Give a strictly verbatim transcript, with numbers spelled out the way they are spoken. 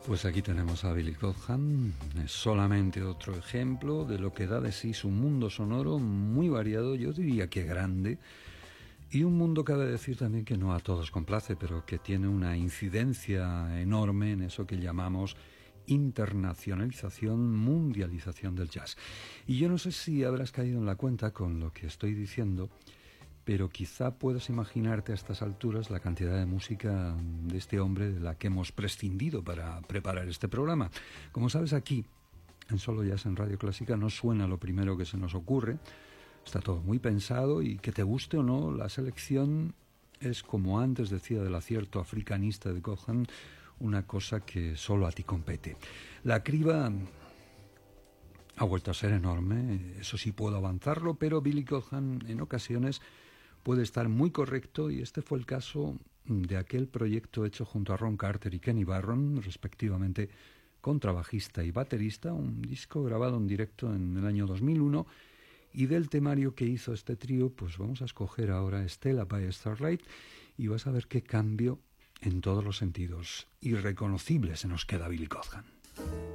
Pues aquí tenemos a Billy Cobham, es solamente otro ejemplo de lo que da de sí su mundo sonoro muy variado, yo diría que grande, y un mundo, cabe decir también, que no a todos complace, pero que tiene una incidencia enorme en eso que llamamos internacionalización, mundialización del jazz. Y yo no sé si habrás caído en la cuenta con lo que estoy diciendo, pero quizá puedas imaginarte a estas alturas la cantidad de música de este hombre de la que hemos prescindido para preparar este programa. Como sabes, aquí, en Solo Jazz en Radio Clásica, no suena lo primero que se nos ocurre. Está todo muy pensado y, que te guste o no, la selección es, como antes decía del acierto africanista de Cobham, una cosa que solo a ti compete. La criba ha vuelto a ser enorme, eso sí puedo avanzarlo, pero Billy Cobham en ocasiones puede estar muy correcto, y este fue el caso de aquel proyecto hecho junto a Ron Carter y Kenny Barron, respectivamente contrabajista y baterista, un disco grabado en directo en el año dos mil uno, y del temario que hizo este trío, pues vamos a escoger ahora Stella by Starlight, y vas a ver qué cambio en todos los sentidos irreconocible se nos queda Billy Cobham.